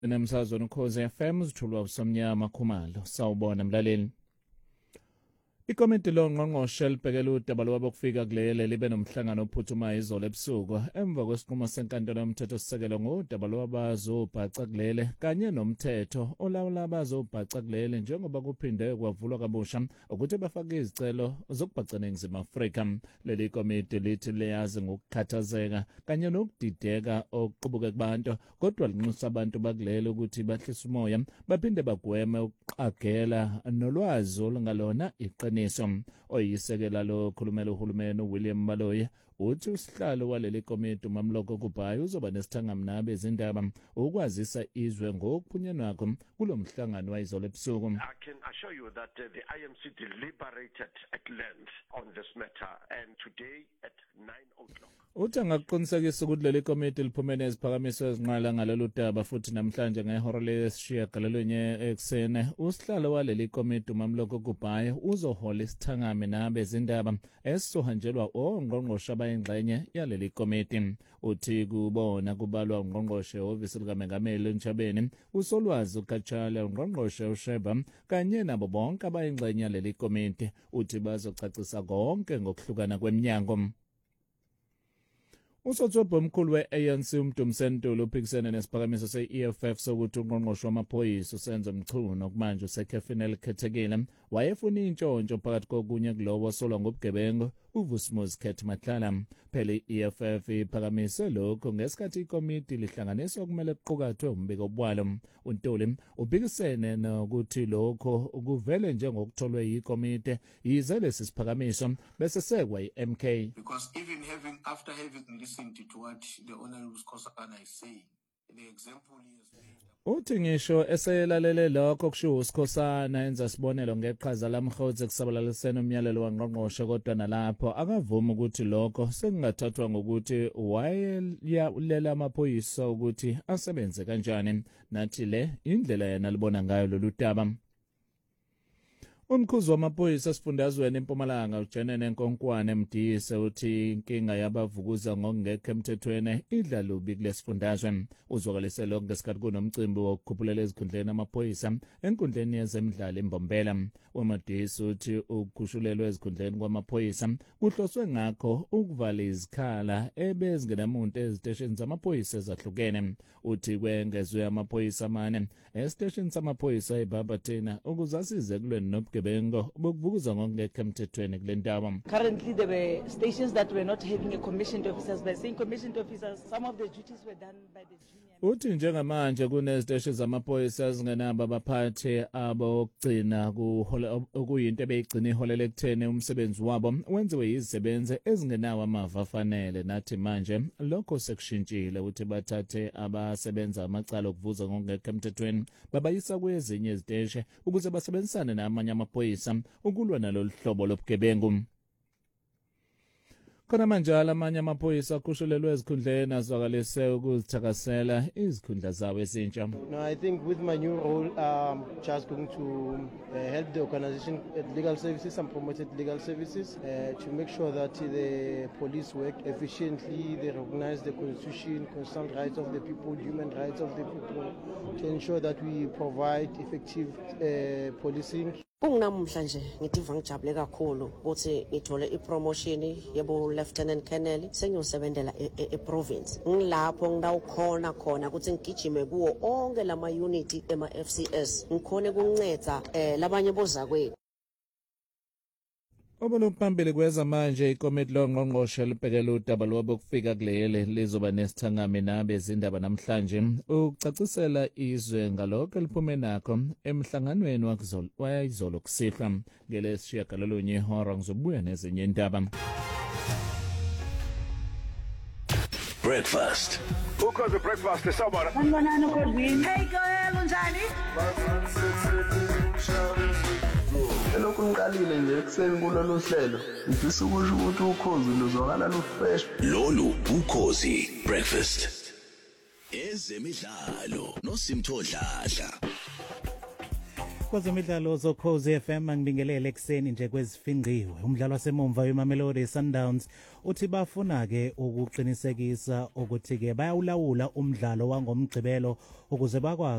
Nemsazweni Ukhozi FM zithulwa usomnyama Khumalo. Sawubona mlaleli. Ikomiti longqongqoshe libhekela udaba lwabokufika kulele libe nomhlangano ophuthumayo izolo ebusuku emva kwesinqumo senkantolo yomthethosisekelo ngodaba lwabazobhaca kulele kanye nomthetho olawula abazobhaca kulele njengoba kuphinde kwavulwa kabusha ukuthi bafake izicelo zokubhaca eNingizimu Afrika. Leli komiti lithi liyazi ngokukhathazeka kanye nokudideka okuqubuke kubantu kodwa linxusa abantu bakulele ukuthi bahlise umoya baphinde bagweme ukuqagela nolwazi olungalona iqiniso. Oyisekela lo khulumela uhulumeni William Baloyi uthi usihlalo waleli komiti uMamloko Kubayi uzoba nesithangamnabe ezindaba ukwazisa izwe ngokuphunyelwakho kulo mhlangano wayizolo ebusuku. I can assure you that the IMC deliberated at length on this matter and today at 9:00. Uthi angakuqinisekisa ukuthi leli komiti liphumene iziphakamiso ezinqala ngalolu daba futhi namhlanje ngehora lesishiyagalolunye ekuseni usihlalo waleli komiti uMamloko Kubayi uzohola isithangame nabe ezindaba esizohanjelwa ongqongqoshe abayingxenye yaleli komiti. Uthi kubona kubalwa ungqongqoshe ofisi likaMengameli eNtshabeni uSolwazi uKatshala ungqongqoshe uSheba kanye nabo bonke abayingxenye yaleli komiti. Uthi bazocacisa konke ngokuhlukana kweminyango. Usotshobo omkhulu we-ANC uMdumsentulu uphikisene nesiphakamiso se-EFF sokuthi ungqongqoshe wamaphoyisa uSenzo Mchunu kumanje usekhefini elikhethekile wayefuna intshontsho phakathi kokunye kulowo osolwa ngobugebengu uVusumuzi Khethemahlala. Phela i-EFF iphakamise lokho ngesikhathi ikomiti lihlanganiswa kumele kuqukathwe umbiko obwalo. uNtuli uphikisene nokuthi lokho kuvele njengokutholwe yikomiti yize lesi siphakamiso bese sekwa i-MK. Because even after having listened to what the Honorable Skosana is saying, the example is uthi ngisho eselalele lokho kushiwo uSkhosana enza sibonelo ngeqhaza lamhlothe kusabalalisena umyalelo wangqongqoshe kodwa nalapho akavuma ukuthi lokho sekungathathwa ngokuthi wayeyalela amaphoyisa ukuthi asebenze kanjani. Nathi le indlela yena libona ngayo lolu daba. Umkhuzi wamaphoyisa esifundazweni eMpumalanga uJenene Nkonkwane Mdiyise uthi inkinga yabavukuza ngokungekho emthethweni idla lubi kulesifundazwe. Uzwakalise lokho ngesikhathi kunomcimbi wokukhuphulela ezikhundleni amaphoyisa enkundleni yezemidlalo eMbombela. uMdiyise uthi ukukhushulelwa ezikhundleni kwamaphoyisa kuhloswe ngakho ukuvala izikhala ebezingenamuntu eziteshini zamaphoyisa ezahlukene. Uthi kwengezwe amaphoyisa amane esiteshini samaphoyisa eBarberton ukuze asize kulweni nobugebengu bokuvukuza ngokungekho emthethweni kule ndawo. Currently there were stations that were not having a commissioned officers. By saying commissioned officers, some of the duties were done by the junior. Uthi njengamanje kuneziteshi zamaphoyisa ezingenabo abaphathi abokugcina okuyinto ebeyigcina iholele ekutheni umsebenzi wabo wenziwe yizisebenzi ezingenawo amava afanele. Nathi manje lokho sekushintshile uthi bathathe abasebenza amacala okuvuza ngokungekho emthethweni babayisa kwezinye iziteshi ukuze basebenzisane namanye amaphoyisa ukulwa nalolu hlobo lobugebengu. Khona manje amanye amaphoyisa akhushulelwe ezikhundleni azwakalise ukuzithakasela izikhundla zawo ezintsha. No, I think with my new role, just going to help the organization at legal services and promoted legal services to make sure that the police work efficiently, they recognize the constitution, constitutional rights of the people, human rights of the people, to ensure that we provide effective policing. Kunamhla nje ngidiva ngijabule kakhulu ukuthi ngithole ipromotion yebo lieutenant colonel sengiyosebenzela eprovince. Ngilapho ngidawukhona khona ukuthi ngigijime kuwo onke lama unit ema FCS ngikhone kunceda labanye bozakwethu. Obuphambili kweza manje ikomiti longqongqoshe libhekela udaba lwabokufika kulele lizoba nesithangame nabe izindaba namhlanje ukucacisela izwe ngalokho eliphume nakho emhlanganweni wayizolo kusihla. Ngelesishiyagalolunye ihora ngizobuya nezinye indaba. Breakfast. Ukhozi breakfast esabona. Sanibonani Ukhozi. Hey girl, unjani? Lokhu ngiqalile nje ekuseni kulolu hlelo ngifisa ukusho ukuthi ukhozi luzwakala lufresh. Lolu ukhozi breakfast. Ezemidlalo noSimtho Dladla. kwezemidlalo zokhozi FM angibingelele ekseni nje kwezifinqiwe. Umdlalo wasemumva weMamelodi Sundowns uthi bafuna ke ukuqinisekisa ukuthi ke bayawulawula umdlalo wangomgcibelo ukuze bakwazi